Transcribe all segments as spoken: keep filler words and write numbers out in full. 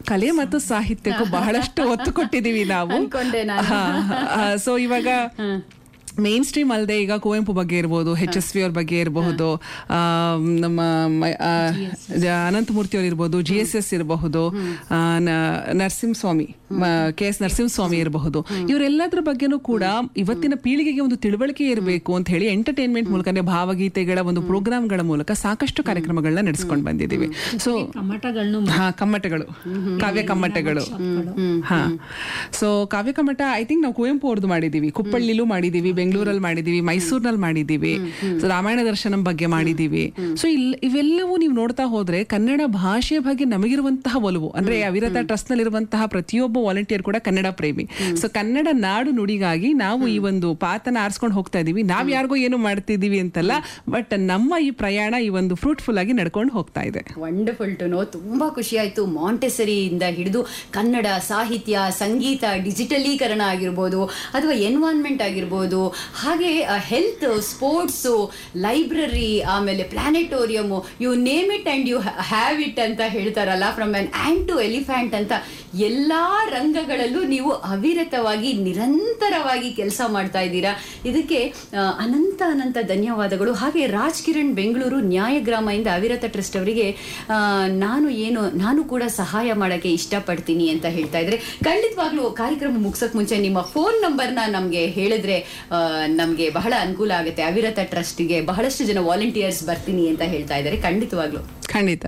ಕಲೆ ಮತ್ತು ಸಾಹಿತ್ಯಕ್ಕೂ ಬಹಳಷ್ಟು ಒತ್ತು ಕೊಟ್ಟಿದೀವಿ ನಾವು. ಸೊ ಇವಾಗ ಮೇನ್ ಸ್ಟ್ರೀಮ್ ಅಲ್ಲದೆ ಈಗ ಕುವೆಂಪು ಬಗ್ಗೆ ಇರ್ಬೋದು, ಎಚ್ ಎಸ್ ವಿ ಅವ್ರ ಬಗ್ಗೆ ಇರಬಹುದು, ನಮ್ಮ ಅನಂತಮೂರ್ತಿ ಅವ್ರು ಇರ್ಬೋದು, ಜಿ ಎಸ್ ಎಸ್ ಇರಬಹುದು, ನರಸಿಂಹಸ್ವಾಮಿ ಕೆ ಎಸ್ ನರಸಿಂಹಸ್ವಾಮಿ ಇರಬಹುದು, ಇವರೆಲ್ಲದ್ರ ಬಗ್ಗೆನೂ ಕೂಡ ಇವತ್ತಿನ ಪೀಳಿಗೆಗೆ ಒಂದು ತಿಳುವಳಿಕೆ ಇರಬೇಕು ಅಂತ ಹೇಳಿ ಎಂಟರ್ಟೈನ್ಮೆಂಟ್ ಮೂಲಕನೇ ಭಾವಗೀತೆಗಳ ಒಂದು ಪ್ರೋಗ್ರಾಮ್ಗಳ ಮೂಲಕ ಸಾಕಷ್ಟು ಕಾರ್ಯಕ್ರಮಗಳನ್ನ ನಡೆಸ್ಕೊಂಡು ಬಂದಿದ್ದೀವಿ. ಸೊ ಹಾ ಕಮ್ಮಟಗಳು, ಕಾವ್ಯ ಕಮ್ಮಟಗಳು. ಹಾ ಸೊ ಕಾವ್ಯ ಕಮ್ಮಟ ಐ ಥಿಂಕ್ ನಾವು ಕುವೆಂಪು ಅವ್ರದ್ದು ಮಾಡಿದೀವಿ, ಕುಪ್ಪಳ್ಳಿಲೂ ಮಾಡಿದೀವಿ, ಬೆಂಗಳೂರಲ್ಲಿ ಮಾಡಿದೀವಿ, ಮೈಸೂರಿನಲ್ಲಿ ಮಾಡಿದೀವಿ, ರಾಮಾಯಣ ದರ್ಶನಂ ಬಗ್ಗೆ ಮಾಡಿದೀವಿ. ಸೊ ಇಲ್ಲಿ ಇವೆಲ್ಲವೂ ನೀವು ನೋಡ್ತಾ ಹೋದ್ರೆ ಕನ್ನಡ ಭಾಷೆಯ ಬಗ್ಗೆ ನಮಗಿರುವಂತಹ ಒಲವು, ಅಂದ್ರೆ ಅವಿರತ ಟ್ರಸ್ಟ್ ನಲ್ಲಿ ಇರುವಂತಹ ಪ್ರತಿಯೊಬ್ಬ ವಾಲಂಟಿಯರ್ ಕೂಡ ಕನ್ನಡ ಪ್ರೇಮಿ. ಸೊ ಕನ್ನಡ ನಾಡು ನುಡಿಗಾಗಿ ನಾವು ಈ ಒಂದು ಪಾತನ ಆರಿಸ್ಕೊಂಡು ಹೋಗ್ತಾ ಇದೀವಿ. ನಾವ್ ಯಾರಿಗೋ ಏನು ಮಾಡ್ತಿದೀವಿ ಅಂತಲ್ಲ, ಬಟ್ ನಮ್ಮ ಈ ಪ್ರಯಾಣ ಈ ಒಂದು ಫ್ರೂಟ್ಫುಲ್ ಆಗಿ ನಡ್ಕೊಂಡು ಹೋಗ್ತಾ ಇದೆ. Wonderful to know. ತುಂಬಾ ಖುಷಿ ಆಯ್ತು. ಮಾಂಟೆಸರಿಯಿಂದ ಹಿಡಿದು ಕನ್ನಡ ಸಾಹಿತ್ಯ, ಸಂಗೀತ, ಡಿಜಿಟಲೀಕರಣ ಆಗಿರ್ಬೋದು ಅಥವಾ ಎನ್ವೈರನ್ಮೆಂಟ್ ಆಗಿರ್ಬೋದು, ಹಾಗೆ ಹೆಲ್ತ್, ಸ್ಪೋರ್ಟ್ಸ್, ಲೈಬ್ರರಿ, ಆಮೇಲೆ planetarium, you name it and you have it ಅಂತ ಹೇಳ್ತಾರಲ್ಲ, from on ant to elephant ಅಂತ ಎಲ್ಲಾ ರಂಗಗಳಲ್ಲೂ ನೀವು ಅವಿರತವಾಗಿ ನಿರಂತರವಾಗಿ ಕೆಲಸ ಮಾಡ್ತಾ ಇದ್ದೀರಾ. ಇದಕ್ಕೆ ಅನಂತ ಅನಂತ ಧನ್ಯವಾದಗಳು. ಹಾಗೆ ರಾಜ್ ಕಿರಣ್ ಬೆಂಗಳೂರು ನ್ಯಾಯಗ್ರಾಮ ಇಂದ ಅವಿರತ ಟ್ರಸ್ಟ್ ಅವರಿಗೆ ನಾನು ಏನು ನಾನು ಕೂಡ ಸಹಾಯ ಮಾಡಕ್ಕೆ ಇಷ್ಟಪಡ್ತೀನಿ ಅಂತ ಹೇಳ್ತಾ ಇದ್ರೆ, ಖಂಡಿತವಾಗ್ಲೂ ಕಾರ್ಯಕ್ರಮ ಮುಗಿಸೋಕ್ ಮುಂಚೆ ನಿಮ್ಮ ಫೋನ್ ನಂಬರ್ನ ನಮ್ಗೆ ಹೇಳಿದ್ರೆ ನಮ್ಗೆ ಬಹಳ ಅನುಕೂಲ ಆಗುತ್ತೆ. ಅವಿರತ ಟ್ರಸ್ಟ್ಗೆ ಬಹಳಷ್ಟು ಜನ ವಾಲಂಟಿಯರ್ಸ್ ಬರ್ತೀನಿ ಅಂತ ಹೇಳ್ತಾ ಇದ್ದಾರೆ. ಖಂಡಿತವಾಗ್ಲೂ ಖಂಡಿತ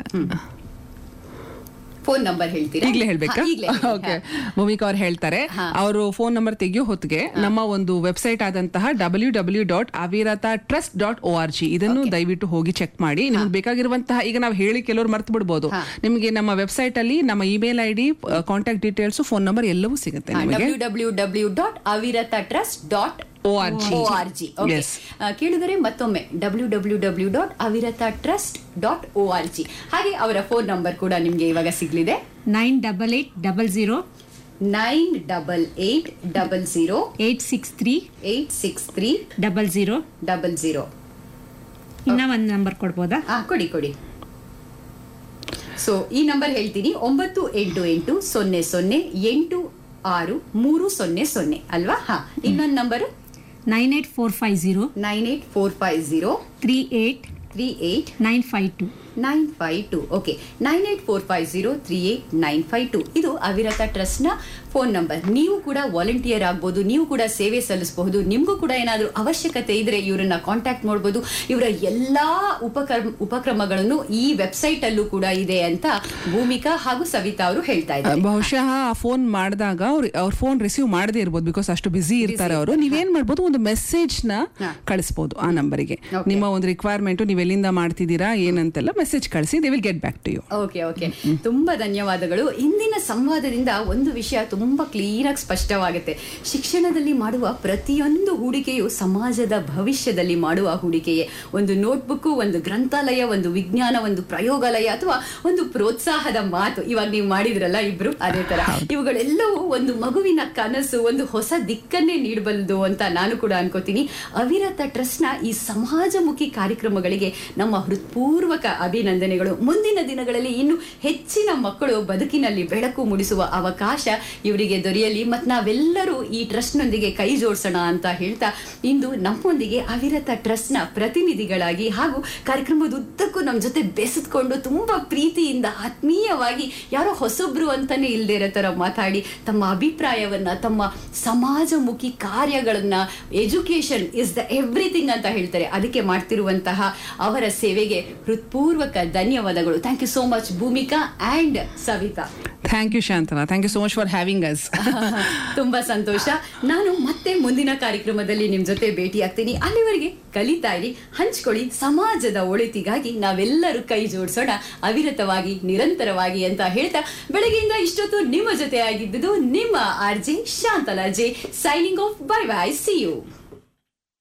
ಫೋನ್ ನಂಬರ್ ಹೇಳ್ತೀರಾ? ಈಗಲೇ ಹೇಳ್ಬೇಕಾ? ಓಕೆ, ಭೂಮಿಕಾ ಅವ್ರು ಹೇಳ್ತಾರೆ. ಅವರು ಫೋನ್ ನಂಬರ್ ತೆಗೆಯೋ ಹೊತ್ತಿಗೆ ನಮ್ಮ ಒಂದು ವೆಬ್ಸೈಟ್ ಆದಂತಹ ಡಬ್ಲ್ಯೂ ಡಬ್ಲ್ಯೂ ಡಾಟ್ ಅವಿರತ trust dot O R G ಇದನ್ನು ದಯವಿಟ್ಟು ಹೋಗಿ ಚೆಕ್ ಮಾಡಿ. ನಿಮ್ಗೆ ಬೇಕಾಗಿರುವಂತಹ, ಈಗ ನಾವು ಹೇಳಿ ಕೆಲವರು ಮರ್ತು ಬಿಡ್ಬೋದು, ನಿಮಗೆ ನಮ್ಮ ವೆಬ್ಸೈಟ್ ಅಲ್ಲಿ ನಮ್ಮ email I D, contact details, phone number ಎಲ್ಲವೂ ಸಿಗುತ್ತೆ. ಡಬ್ಲ್ಯೂ ಡಬ್ಲ್ಯೂ ಡಬ್ಲ್ಯೂ ಡಾಟ್ ಅವಿರತ trust dot O R G. ಕೇಳಿದರೆ ಮತ್ತೊಮ್ಮೆ ಡಬ್ಲ್ಯೂ ಡಬ್ಲ್ಯೂ ಡಬ್ಲ್ಯೂ ಡಾಟ್ ಅವಿರತ trust dot O R G. ಹಾಗೆ ಅವರ ಫೋನ್ ನಂಬರ್ ಕೂಡ ನಿಮ್ಗೆ ಇವಾಗ ಸಿಗ್ಲಿದೆ. Nine double eight double zero nine double eight double zero eight six three eight six three double zero double zero. ಇನ್ನ ಒಂದು number ಕೊಡ್ಬೋದಾ? ಹಾ, ಕೊಡಿ ಕೊಡಿ. ಸೊ ಈ ನಂಬರ್ ಹೇಳ್ತೀನಿ, ಒಂಬತ್ತು ಎಂಟು ಎಂಟು ಸೊನ್ನೆ ಸೊನ್ನೆ ಎಂಟು ಆರು ಮೂರು ಸೊನ್ನೆ ಸೊನ್ನೆ ಅಲ್ವಾ? ಹಾ, ಇನ್ನೊಂದು number nine eight four five zero nine eight four five zero three eight three eight nine five to nine five to. Okay, nine eight four five zero three eight nine five to ಇದು ಅವಿರತ trust ನ phone number. ನೀವು ಕೂಡ volunteer ಆಗ್ಬೋದು, ನೀವು ಕೂಡ ಸೇವೆ ಸಲ್ಲಿಸಬಹುದು. ನಿಮಗೂ ಕೂಡ ಏನಾದರೂ ಅವಶ್ಯಕತೆ ಇದ್ರೆ ಇವರನ್ನ ಕಾಂಟ್ಯಾಕ್ಟ್ ಮಾಡಬಹುದು. ಇವರ ಎಲ್ಲಾ ಉಪಕ್ರಮ ಉಪಕ್ರಮಗಳನ್ನು ಈ ವೆಬ್ಸೈಟ್ ಅಲ್ಲೂ ಕೂಡ ಇದೆ ಅಂತ ಭೂಮಿಕಾ ಹಾಗೂ ಸವಿತಾ ಅವರು ಹೇಳ್ತಾ ಇದ್ದಾರೆ. ಬಹುಶಃ ಆ ಫೋನ್ ಮಾಡಿದಾಗ ಅವ್ರು ಅವ್ರ ಫೋನ್ ರಿಸೀವ್ ಮಾಡದೇ ಇರ್ಬೋದು, ಬಿಕಾಸ್ ಅಷ್ಟು ಬಿಸಿ ಇರ್ತಾರೆ ಅವರು. ನೀವೇನ್ ಮಾಡ್ಬೋದು, ಒಂದು ಮೆಸೇಜ್ ನ ಕಳಿಸಬಹುದು ಆ ನಂಬರಿಗೆ. ನಿಮ್ಮ ಒಂದು ರಿಕ್ವೈರ್ಮೆಂಟ್, ನೀವು ಎಲ್ಲಿಂದ ಮಾಡ್ತಿದ್ದೀರಾ ಏನಂತೆಲ್ಲ ಮೆಸೇಜ್ ಕಳಿಸಿ, they will get back to you. Okay okay ತುಂಬಾ ಧನ್ಯವಾದಗಳು. ಇಂದಿನ ಸಂವಾದದಿಂದ ಒಂದು ವಿಷಯ ತುಂಬಾ ಕ್ಲೀನ್ ಆಗಿ ಸ್ಪಷ್ಟವಾಗುತ್ತೆ. ಶಿಕ್ಷಣದಲ್ಲಿ ಮಾಡುವ ಪ್ರತಿಯೊಂದು ಹೂಡಿಕೆಯು ಸಮಾಜದ ಭವಿಷ್ಯದಲ್ಲಿ ಮಾಡುವ ಹೂಡಿಕೆಯೇ. ಒಂದು ನೋಟ್ಬುಕ್, ಒಂದು ಗ್ರಂಥಾಲಯ, ಒಂದು ವಿಜ್ಞಾನ, ಒಂದು ಪ್ರಯೋಗಾಲಯ ಅಥವಾ ಒಂದು ಪ್ರೋತ್ಸಾಹದ ಮಾತು, ಇವಾಗ ನೀವು ಮಾಡಿದ್ರಲ್ಲ ಇಬ್ರು, ಅದೇ ತರ ಇವುಗಳೆಲ್ಲವೂ ಒಂದು ಮಗುವಿನ ಕನಸು, ಒಂದು ಹೊಸ ದಿಕ್ಕನ್ನೇ ನೀಡಬಲ್ಲದು ಅಂತ ನಾನು ಕೂಡ ಅನ್ಕೋತೀನಿ. ಅವಿರತ ಟ್ರಸ್ಟ್ ನ ಈ ಸಮಾಜಮುಖಿ ಕಾರ್ಯಕ್ರಮಗಳಿಗೆ ನಮ್ಮ ಹೃತ್ಪೂರ್ವಕ ಅಭಿನಂದನೆಗಳು. ಮುಂದಿನ ದಿನಗಳಲ್ಲಿ ಇನ್ನು ಹೆಚ್ಚಿನ ಮಕ್ಕಳು ಬದುಕಿನಲ್ಲಿ ಬೆಳಕು ಮೂಡಿಸುವ ಅವಕಾಶ ಇವರಿಗೆ ದೊರೆಯಲಿ ಮತ್ತು ನಾವೆಲ್ಲರೂ ಈ ಟ್ರಸ್ಟ್ ನೊಂದಿಗೆ ಕೈ ಜೋಡಿಸೋಣ ಅಂತ ಹೇಳ್ತಾ, ಇಂದು ನಮ್ಮೊಂದಿಗೆ ಅವಿರತ ಟ್ರಸ್ಟ್ ನ ಪ್ರತಿನಿಧಿಗಳಾಗಿ ಹಾಗೂ ಕಾರ್ಯಕ್ರಮದ ಉದ್ದಕ್ಕೂ ನಮ್ಮ ಜೊತೆ ಬೆಸೆದುಕೊಂಡು ತುಂಬಾ ಪ್ರೀತಿಯಿಂದ ಆತ್ಮೀಯವಾಗಿ, ಯಾರೋ ಹೊಸೊಬ್ರು ಅಂತಾನೆ ಇಲ್ಲದೆ ಇರೋ ತರ ಮಾತಾಡಿ ತಮ್ಮ ಅಭಿಪ್ರಾಯವನ್ನ, ತಮ್ಮ ಸಮಾಜಮುಖಿ ಕಾರ್ಯಗಳನ್ನ, ಎಜುಕೇಶನ್ ಇಸ್ ದ ಎವ್ರಿಥಿಂಗ್ ಅಂತ ಹೇಳ್ತಾರೆ, ಅದಕ್ಕೆ ಮಾಡ್ತಿರುವಂತಹ ಅವರ ಸೇವೆಗೆ ಹೃತ್ಪೂರ್ವಕ ಧನ್ಯವಾದಗಳು. Thank you so much Bhoomika and Savita. Thank you Shantana, thank you so much for having us. ತುಂಬಾ ಸಂತೋಷ. ನಾನು ಮತ್ತೆ ಮುಂದಿನ ಕಾರ್ಯಕ್ರಮದಲ್ಲಿ ನಿಮ್ ಜೊತೆ ಭೇಟಿ ಆಗ್ತೀನಿ. ಅಲ್ಲಿವರೆಗೆ ಕಲಿತಾ ಇರಿ, ಹಂಚ್ಕೊಳ್ಳಿ. ಸಮಾಜದ ಒಳಿತಿಗಾಗಿ ನಾವೆಲ್ಲರೂ ಕೈ ಜೋಡಿಸೋಣ ಅವಿರತವಾಗಿ, ನಿರಂತರವಾಗಿ ಅಂತ ಹೇಳ್ತಾ, ಬೆಳಗ್ಗೆಯಿಂದ ಇಷ್ಟೊತ್ತು ನಿಮ್ಮ ಜೊತೆ ಆಗಿದ್ದು ನಿಮ್ಮ R J Shantala J, signing off. Bye bye, C you.